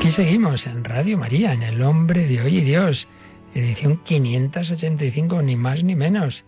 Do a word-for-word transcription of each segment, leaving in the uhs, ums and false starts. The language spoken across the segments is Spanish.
Aquí seguimos en Radio María, en El Hombre de Hoy y Dios, edición quinientos ochenta y cinco, ni más ni menos,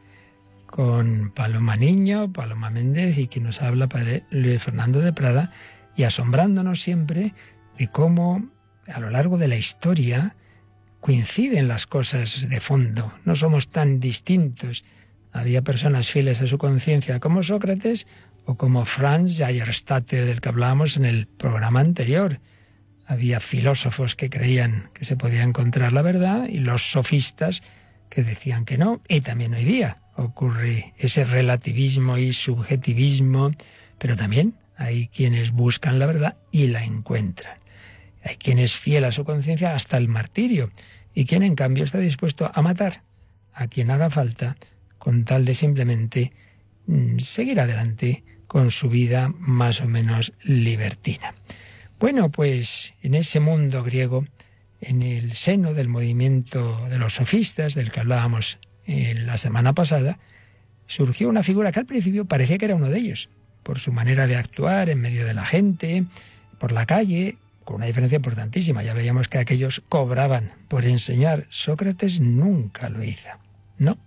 con Paloma Niño, Paloma Méndez y quien nos habla, Padre Luis Fernando de Prada, y asombrándonos siempre de cómo a lo largo de la historia coinciden las cosas de fondo, no somos tan distintos. Había personas fieles a su conciencia como Sócrates o como Franz Jayerstatter, del que hablábamos en el programa anterior. Había filósofos que creían que se podía encontrar la verdad y los sofistas que decían que no. Y también hoy día ocurre ese relativismo y subjetivismo, pero también hay quienes buscan la verdad y la encuentran. Hay quien es fiel a su conciencia hasta el martirio y quien en cambio está dispuesto a matar a quien haga falta con tal de simplemente mmm, seguir adelante con su vida más o menos libertina. Bueno, pues en ese mundo griego, en el seno del movimiento de los sofistas, del que hablábamos en la semana pasada, surgió una figura que al principio parecía que era uno de ellos, por su manera de actuar en medio de la gente, por la calle, con una diferencia importantísima. Ya veíamos que aquellos cobraban por enseñar. Sócrates nunca lo hizo, ¿no?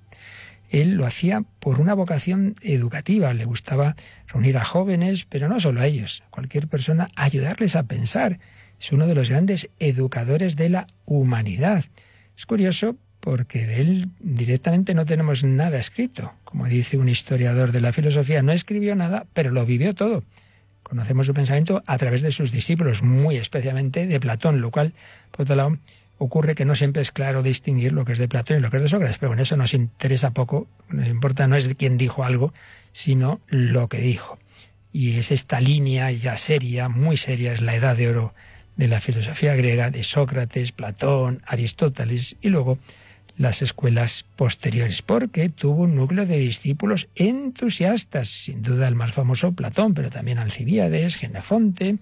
Él lo hacía por una vocación educativa, le gustaba reunir a jóvenes, pero no solo a ellos, a cualquier persona, ayudarles a pensar. Es uno de los grandes educadores de la humanidad. Es curioso porque de él directamente no tenemos nada escrito. Como dice un historiador de la filosofía, no escribió nada, pero lo vivió todo. Conocemos su pensamiento a través de sus discípulos, muy especialmente de Platón, lo cual, por otro lado, ocurre que no siempre es claro distinguir lo que es de Platón y lo que es de Sócrates, pero bueno, eso nos interesa poco. Lo que nos importa no es quién dijo algo, sino lo que dijo. Y es esta línea ya seria, muy seria, es la edad de oro de la filosofía griega, de Sócrates, Platón, Aristóteles y luego las escuelas posteriores, porque tuvo un núcleo de discípulos entusiastas, sin duda el más famoso Platón, pero también Alcibíades, Jenofonte.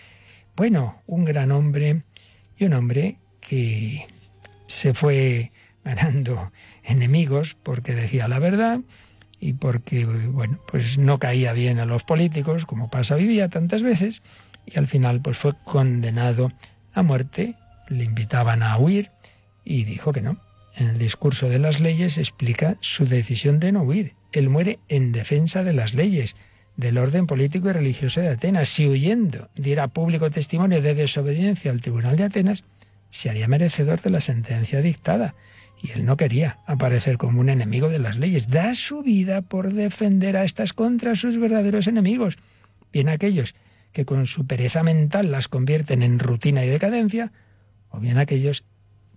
Bueno, un gran hombre y un hombre que se fue ganando enemigos porque decía la verdad y porque, bueno, pues no caía bien a los políticos, como pasa hoy día tantas veces, y al final pues fue condenado a muerte. Le invitaban a huir y dijo que no. En el discurso de las leyes explica su decisión de no huir. Él muere en defensa de las leyes, del orden político y religioso de Atenas. Si huyendo diera público testimonio de desobediencia al tribunal de Atenas, se haría merecedor de la sentencia dictada. Y él no quería aparecer como un enemigo de las leyes. Da su vida por defender a estas contra sus verdaderos enemigos. Bien aquellos que con su pereza mental las convierten en rutina y decadencia, o bien aquellos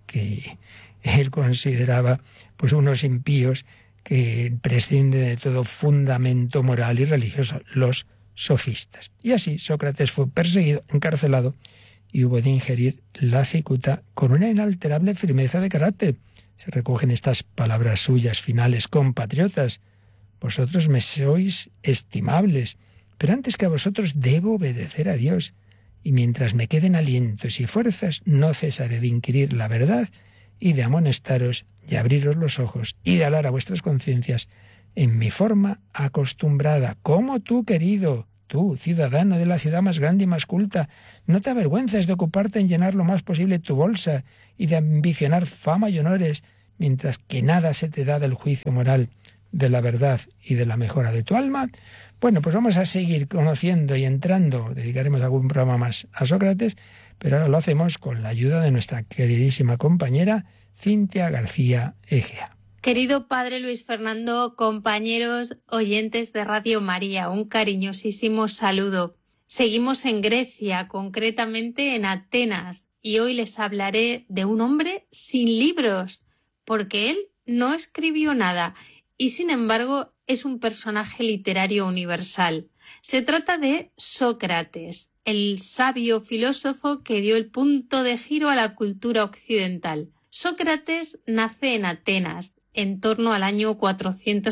que él consideraba pues unos impíos que prescinden de todo fundamento moral y religioso, los sofistas. Y así Sócrates fue perseguido, encarcelado, y hubo de ingerir la cicuta con una inalterable firmeza de carácter. Se recogen estas palabras suyas finales: compatriotas, vosotros me sois estimables, pero antes que a vosotros debo obedecer a Dios, y mientras me queden alientos y fuerzas, no cesaré de inquirir la verdad y de amonestaros y abriros los ojos y de hablar a vuestras conciencias en mi forma acostumbrada, como tú, querido. Tú, ciudadano de la ciudad más grande y más culta, no te avergüences de ocuparte en llenar lo más posible tu bolsa y de ambicionar fama y honores, mientras que nada se te da del juicio moral, de la verdad y de la mejora de tu alma. Bueno, pues vamos a seguir conociendo y entrando, dedicaremos algún programa más a Sócrates, pero ahora lo hacemos con la ayuda de nuestra queridísima compañera Cintia García Egea. Querido Padre Luis Fernando, compañeros oyentes de Radio María, un cariñosísimo saludo. Seguimos en Grecia, concretamente en Atenas, y hoy les hablaré de un hombre sin libros, porque él no escribió nada y sin embargo es un personaje literario universal. Se trata de Sócrates, el sabio filósofo que dio el punto de giro a la cultura occidental. Sócrates nace en Atenas en torno al año cuatrocientos